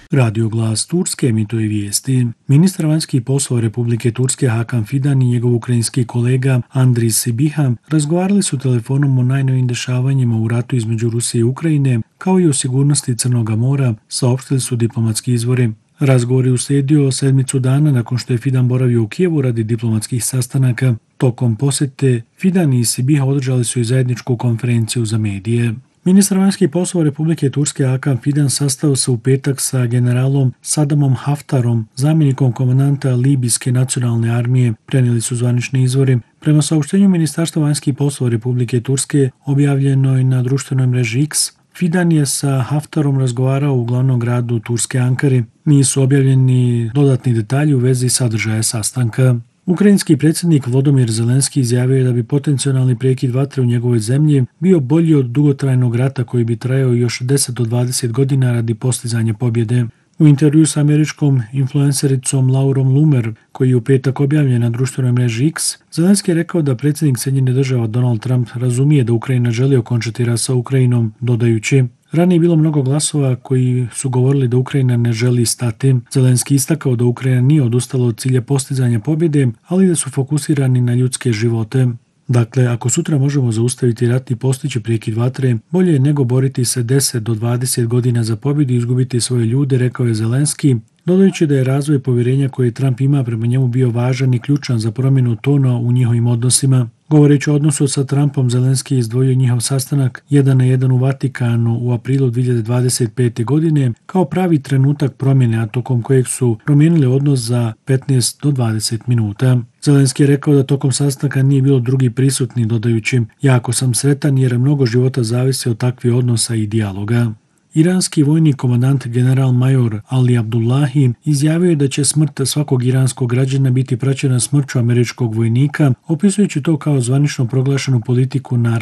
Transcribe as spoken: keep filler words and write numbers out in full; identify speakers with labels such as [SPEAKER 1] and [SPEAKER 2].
[SPEAKER 1] Radio Glas Turske emituje vijesti. Ministar vanjskih poslova Republike Turske Hakan Fidan i njegov ukrajinski kolega Andris Sibiha razgovarali su telefonom o najnovijim dešavanjima u ratu između Rusije i Ukrajine, kao i o sigurnosti Crnoga mora, saopštili su diplomatski izvori. Razgovor je uslijedio sedmicu dana nakon što je Fidan boravio u Kijevu radi diplomatskih sastanaka. Tokom posjete Fidan i Sibiha održali su i zajedničku konferenciju za medije. Ministar vanjskih poslova Republike Turske Hakan Fidan sastao se u petak sa generalom Sadamom Haftarom, zamjenikom komandanta Libijske nacionalne armije, prenijeli su zvanični izvori. Prema saopštenju Ministarstva vanjskih poslova Republike Turske, objavljenoj na društvenoj mreži X, Fidan je sa Haftarom razgovarao u glavnom gradu Turske Ankari. Nisu objavljeni dodatni detalji u vezi sadržaja sastanka. Ukrajinski predsjednik Volodymyr Zelenski izjavio je da bi potencijalni prekid vatre u njegovoj zemlji bio bolji od dugotrajnog rata koji bi trajao još deset do dvadeset godina radi postizanja pobjede. U intervju s američkom influencericom Laurom Loomer, koji je u petak objavljen na društvenoj mreži X, Zelenski je rekao da predsjednik Sjedinjenih Država Donald Trump razumije da Ukrajina želi okončati rat sa Ukrajinom, dodajući: ranije je bilo mnogo glasova koji su govorili da Ukrajina ne želi stati. Zelenski istakao da Ukrajina nije odustala od cilja postizanja pobjede, ali da su fokusirani na ljudske živote. Dakle, ako sutra možemo zaustaviti rat i postići prekid vatre, bolje je nego boriti se deset do dvadeset godina za pobjedu i izgubiti svoje ljude, rekao je Zelenski, dodajući da je razvoj povjerenja koji Trump ima prema njemu bio važan i ključan za promjenu tona u njihovim odnosima. Govoreći o odnosu sa Trumpom, Zelenski je izdvojio njihov sastanak jedan na jedan u Vatikanu u aprilu dvije tisuće dvadeset pete. godine kao pravi trenutak promjene, a tokom kojeg su promijenili odnos za petnaest do dvadeset minuta. Zelenski je rekao da tokom sastanka nije bilo drugi prisutni, dodajući: jako sam sretan jer mnogo života zavisi od takvih odnosa i dijaloga. Iranski vojni komandant general major Ali Abdullahi izjavio je da će smrt svakog iranskog građana biti praćena smrću američkog vojnika, opisujući to kao zvanično proglašenu politiku na